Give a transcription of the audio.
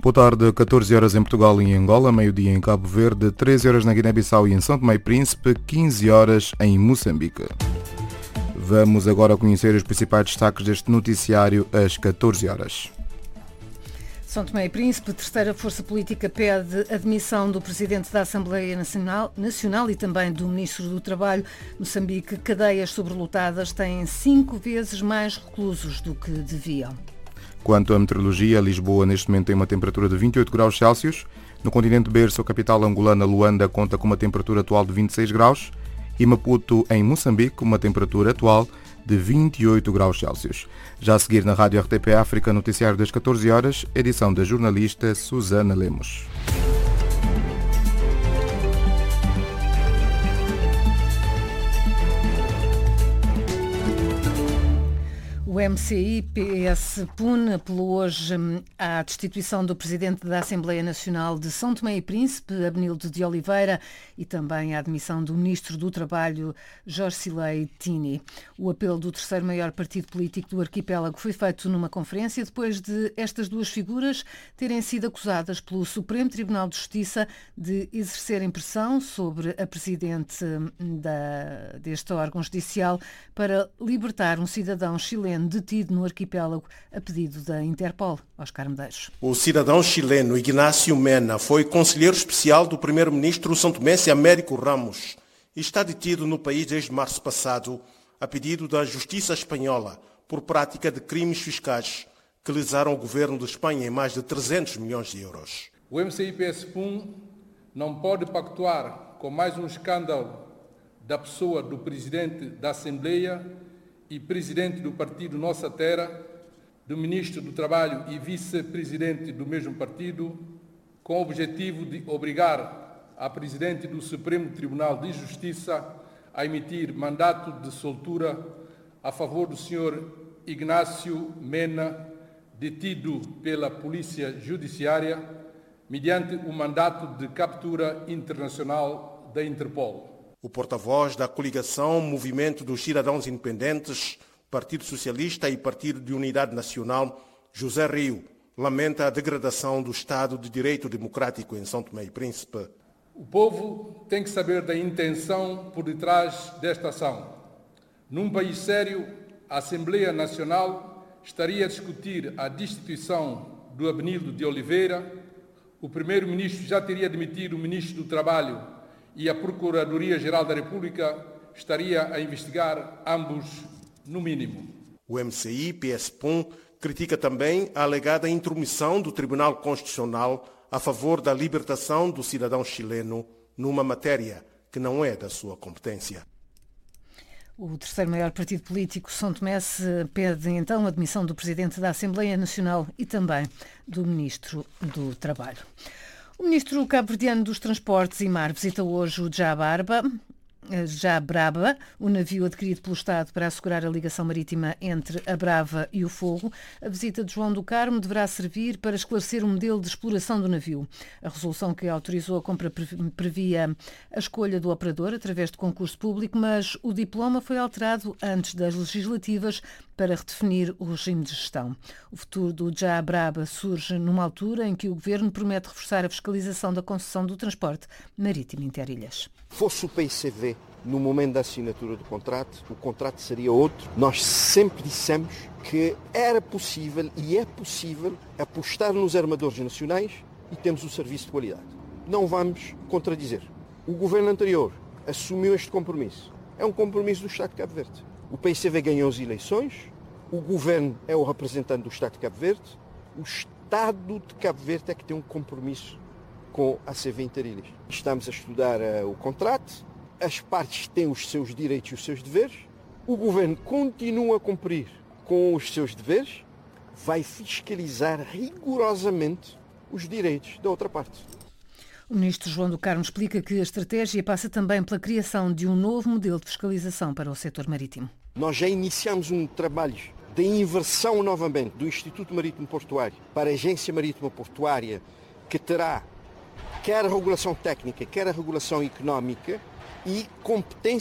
Boa tarde, 14 horas em Portugal e em Angola, meio-dia em Cabo Verde, 13 horas na Guiné-Bissau e em São Tomé e Príncipe, 15 horas em Moçambique. Vamos agora conhecer os principais destaques deste noticiário às 14 horas. São Tomé e Príncipe, terceira força política, pede a demissão do Presidente da Assembleia Nacional e também do Ministro do Trabalho. Moçambique, cadeias sobrelotadas têm 5 vezes mais reclusos do que deviam. Quanto à meteorologia, Lisboa neste momento tem uma temperatura de 28 graus Celsius. No continente berço, a capital angolana Luanda conta com uma temperatura atual de 26 graus. E Maputo, em Moçambique, uma temperatura atual de 28 graus Celsius. Já a seguir na Rádio RTP África, noticiário das 14 horas, edição da jornalista Susana Lemos. O MCI-PS-PUN apelou hoje à destituição do Presidente da Assembleia Nacional de São Tomé e Príncipe, Abenildo de Oliveira, e também à admissão do Ministro do Trabalho, Jorge Silei Tini. O apelo do terceiro maior partido político do arquipélago foi feito numa conferência depois de estas duas figuras terem sido acusadas pelo Supremo Tribunal de Justiça de exercerem pressão sobre a Presidente deste órgão judicial para libertar um cidadão chileno detido no arquipélago a pedido da Interpol. Oscar Medeiros. O cidadão chileno Ignácio Mena foi conselheiro especial do primeiro-ministro santomense Américo Ramos e está detido no país desde março passado a pedido da Justiça espanhola por prática de crimes fiscais que lesaram o governo de Espanha em mais de 300 milhões de euros. O MCI-PS-PUN não pode pactuar com mais um escândalo da pessoa do Presidente da Assembleia e Presidente do Partido Nossa Terra, do Ministro do Trabalho e Vice-Presidente do mesmo partido, com o objetivo de obrigar a Presidente do Supremo Tribunal de Justiça a emitir mandato de soltura a favor do Sr. Ignácio Mena, detido pela Polícia Judiciária, mediante o mandato de captura internacional da Interpol. O porta-voz da coligação Movimento dos Cidadãos Independentes, Partido Socialista e Partido de Unidade Nacional, José Rio, lamenta a degradação do Estado de Direito Democrático em São Tomé e Príncipe. O povo tem que saber da intenção por detrás desta ação. Num país sério, a Assembleia Nacional estaria a discutir a destituição do Abenildo de Oliveira, o Primeiro-Ministro já teria demitido o Ministro do Trabalho e a Procuradoria-Geral da República estaria a investigar ambos, no mínimo. O MCI-PS-PUN critica também a alegada intromissão do Tribunal Constitucional a favor da libertação do cidadão chileno numa matéria que não é da sua competência. O terceiro maior partido político, São Tomense, pede então a admissão do Presidente da Assembleia Nacional e também do Ministro do Trabalho. O ministro cabo-verdiano dos Transportes e Mar visita hoje o Jabraba, o navio adquirido pelo Estado para assegurar a ligação marítima entre a Brava e o Fogo. A visita de João do Carmo deverá servir para esclarecer o modelo de exploração do navio. A resolução que autorizou a compra previa a escolha do operador através de concurso público, mas o diploma foi alterado antes das legislativas para redefinir o regime de gestão. O futuro do Jabraba surge numa altura em que o Governo promete reforçar a fiscalização da concessão do transporte marítimo interilhas. Fosse o PICV no momento da assinatura do contrato, o contrato seria outro. Nós sempre dissemos que era possível e é possível apostar nos armadores nacionais e temos um serviço de qualidade. Não vamos contradizer. O Governo anterior assumiu este compromisso. É um compromisso do Estado de Cabo Verde. O PICV ganhou as eleições, o Governo é o representante do Estado de Cabo Verde, o Estado de Cabo Verde é que tem um compromisso com a CV Interilhas. Estamos a estudar o contrato, as partes têm os seus direitos e os seus deveres, o Governo continua a cumprir com os seus deveres, vai fiscalizar rigorosamente os direitos da outra parte. O ministro João do Carmo explica que a estratégia passa também pela criação de um novo modelo de fiscalização para o setor marítimo. Nós já iniciamos um trabalho de inversão novamente do Instituto Marítimo Portuário para a Agência Marítima Portuária, que terá quer a regulação técnica, quer a regulação económica e competência